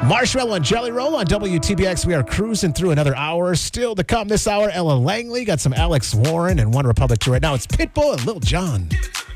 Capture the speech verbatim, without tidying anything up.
Marshmallow and Jelly Roll on W T B X. We are cruising through another hour. Still to come this hour, Ella Langley. Got some Alex Warren and One Republic two right now. It's Pitbull and Lil Jon.